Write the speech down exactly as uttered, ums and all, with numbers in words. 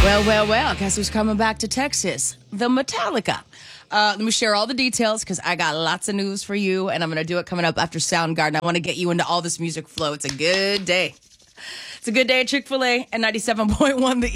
Well, well, well, guess who's coming back to Texas? The Metallica. Uh, let me share all the details because I got lots of news for you, and I'm going to do it coming up after Soundgarden. I want to get you into all this music flow. It's a good day. It's a good day at Chick-fil-A and ninety-seven point one The